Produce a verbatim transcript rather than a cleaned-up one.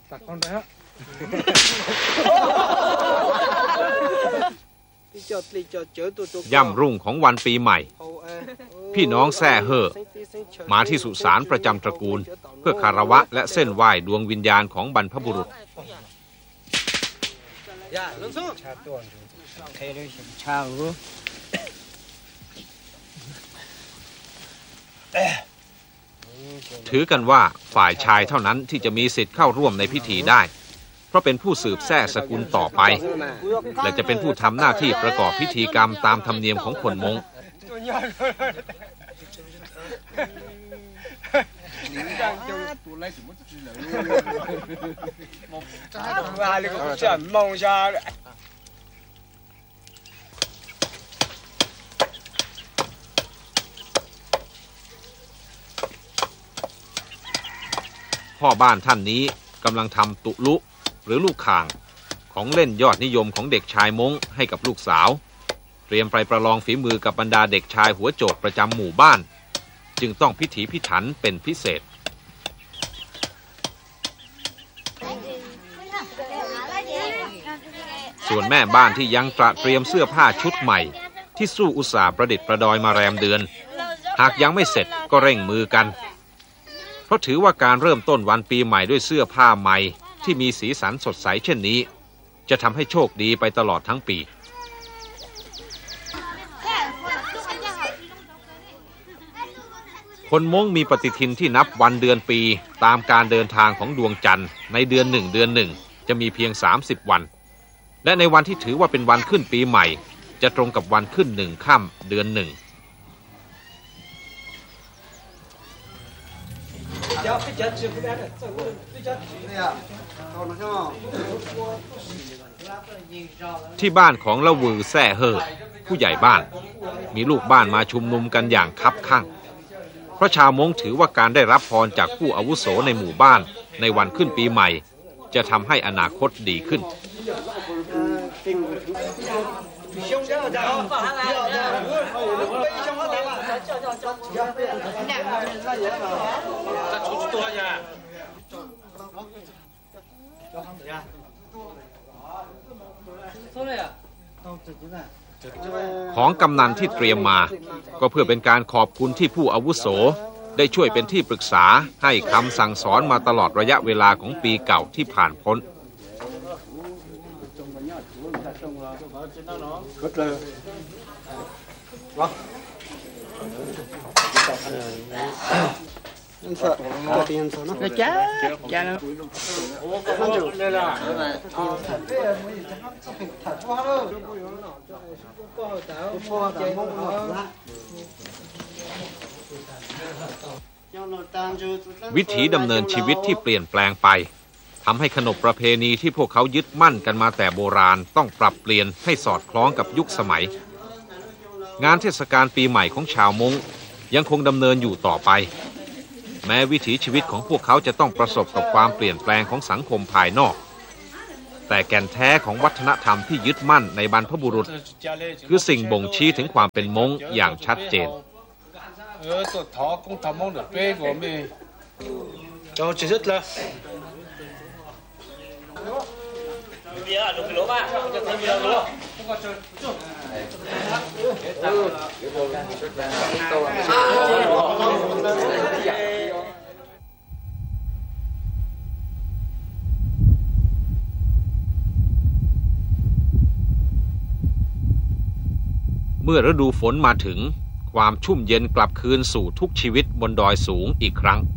ตักคนไปฮะย่ำรุ่งของวันปีใหม่พี่น้องแซ่เฮ่อมาที่สุสานประจำตระกูลเพื่อคารวะและเส้นไหว้ดวงวิญญาณของบรรพบุรุษถือกันว่าฝ่ายชายเท่านั้นที่จะมีสิทธิ์เข้าร่วมในพิธีได้เพราะเป็นผู้สืบแท้สกุลต่อไปและจะเป็นผู้ทำหน้าที่ประกอบพิธีกรรมตามธรรมเนียมของคนมงพ่อบ้านท่านนี้กำลังทำตุลุหรือลูกข่างของเล่นยอดนิยมของเด็กชายม้งให้กับลูกสาวเตรียมไปประลองฝีมือกับบรรดาเด็กชายหัวโจกประจำหมู่บ้านจึงต้องพิถีพิถันเป็นพิเศษส่วนแม่บ้านที่ยังตระเตรียมเสื้อผ้าชุดใหม่ที่สู้อุตสาห์ประดิษฐ์ประดอยมาแรมเดือนหากยังไม่เสร็จก็เร่งมือกันเพราะถือว่าการเริ่มต้นวันปีใหม่ด้วยเสื้อผ้าใหม่ที่มีสีสันสดใสเช่นนี้จะทำให้โชคดีไปตลอดทั้งปีคนม้งมีปฏิทินที่นับวันเดือนปีตามการเดินทางของดวงจันทร์ในเดือนหนึ่งเดือนหนึ่งจะมีเพียงสามสิบวันและในวันที่ถือว่าเป็นวันขึ้นปีใหม่จะตรงกับวันขึ้นหนึ่งค่ำเดือนหนึ่งที่บ้านของละวือแซ่เฮ่อผู้ใหญ่บ้านมีลูกบ้านมาชุมนุมกันอย่างคับคั่งเพราะชาวม้งถือว่าการได้รับพรจากผู้อาวุโสในหมู่บ้านในวันขึ้นปีใหม่จะทำให้อนาคตดีขึ้นของกำนันที่เตรียมมาก็เพื่อเป็นการขอบคุณที่ผู้อาวุโสได้ช่วยเป็นที่ปรึกษาให้คำสั่งสอนมาตลอดระยะเวลาของปีเก่าที่ผ่านพ้นวิถีดำเนินชีวิตที่เปลี่ยนแปลงไปทำให้ขนบประเพณีที่พวกเขายึดมั่นกันมาแต่โบราณต้องปรับเปลี่ยนให้สอดคล้องกับยุคสมัยงานเทศกาลปีใหม่ของชาวม้งยังคงดำเนินอยู่ต่อไปแม้วิถีชีวิตของพวกเขาจะต้องประสบกับความเปลี่ยนแปลงของสังคมภายนอกแต่แก่นแท้ของวัฒนธรรมที่ยึดมั่นในบรรพบุรุษคือสิ่งบ่งชี้ถึงความเป็นม้งอย่างชัดเจนเมื่อฤดูฝนมาถึงความชุ่มเย็นกลับคืนสู่ทุกชีวิตบนดอยสูงอีกครั้ง